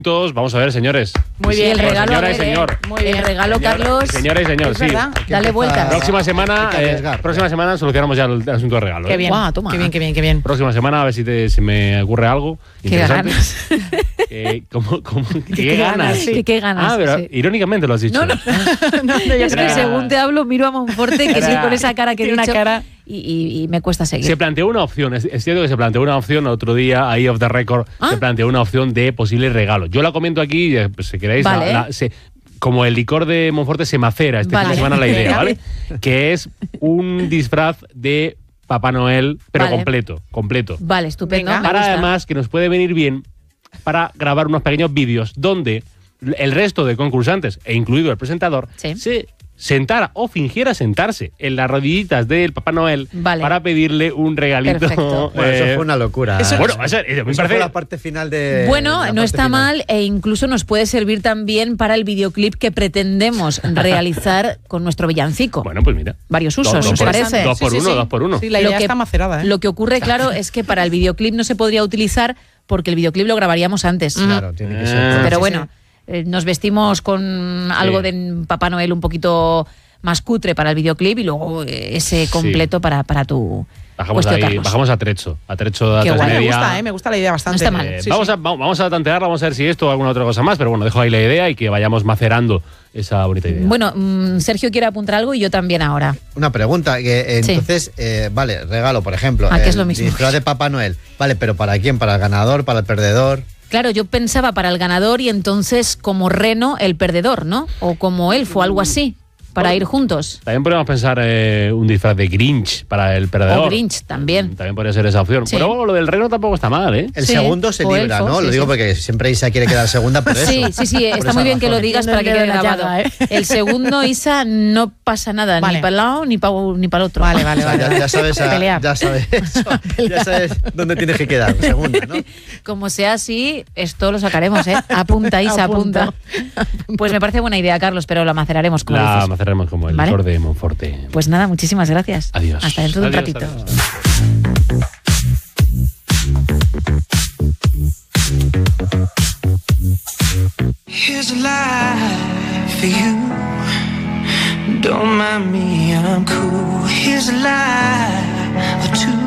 Vamos a ver, señores. Muy bien, el regalo. Señora y señor. Muy bien. El regalo, Carlos. Señora y señor, sí. Dale vuelta. Próxima semana solucionamos ya el asunto de regalo. Qué bien. Wow, toma. Qué bien. Próxima semana a ver si me ocurre algo interesante. Qué ganas. Qué ganas. Ah, pero irónicamente lo has dicho. No, es que según te hablo miro a Monforte que sí, con esa cara que tiene una cara y me cuesta seguir. Se planteó una opción, es cierto que se planteó una opción otro día, ahí off the record, se planteó una opción de posible regalo. Yo la comento aquí, pues, si queréis, vale. como el licor de Monforte se macera fin de semana la idea, ¿vale? Que es un disfraz de Papá Noel, pero completo. Vale, estupendo. Para además que nos puede venir bien para grabar unos pequeños vídeos donde el resto de concursantes, e incluido el presentador, se sentara o fingiera sentarse en las rodillitas del Papá Noel para pedirle un regalito. Perfecto. Bueno, eso fue una locura. Eso fue la parte final de... Bueno, no está mal e incluso nos puede servir también para el videoclip que pretendemos realizar con nuestro villancico. Bueno, pues mira. Varios usos, ¿os parece? Dos por uno. Sí, la idea está macerada, ¿eh? Lo que ocurre, claro, es que para el videoclip no se podría utilizar porque el videoclip lo grabaríamos antes. Claro, tiene que ser. Pero bueno, nos vestimos con algo de Papá Noel un poquito más cutre para el videoclip y luego ese completo para tu bajamos a Trecho de Qué guay. Me gusta la idea bastante. No está mal. Vamos a tantearla, vamos a ver si esto o alguna otra cosa más, pero bueno, dejo ahí la idea y que vayamos macerando esa bonita idea. Bueno, Sergio quiere apuntar algo y yo también ahora. Una pregunta, entonces, vale, regalo, por ejemplo, que es lo mismo. Disfraz de Papá Noel, vale, pero ¿para quién? ¿Para el ganador? ¿Para el perdedor? Claro, yo pensaba para el ganador y entonces como Reno el perdedor, ¿no? O como Elfo o algo así, para ir juntos. También podemos pensar un disfraz de Grinch para el perdedor. O Grinch también. También podría ser esa opción. Sí. Pero bueno, lo del Reno tampoco está mal, ¿eh? El segundo se libra, Elfo, ¿no? Lo digo porque siempre Isa quiere quedar segunda por eso. Sí, está muy bien que lo digas para que quede grabado. El segundo, Isa, no pasa nada, ni para el lado ni para el otro. Vale. Ya sabes eso. Ya sabes dónde tienes que quedar, segunda, ¿no? Como sea así, esto lo sacaremos, ¿eh? Apunta, Isa, apunta. Pues me parece buena idea, Carlos, pero la maceraremos como dices. La maceraremos como el licor de Monforte. Pues nada, muchísimas gracias. Adiós. Hasta dentro de un ratito. Here's a life for you. Don't mind me, I'm cool. Here's a lie or two.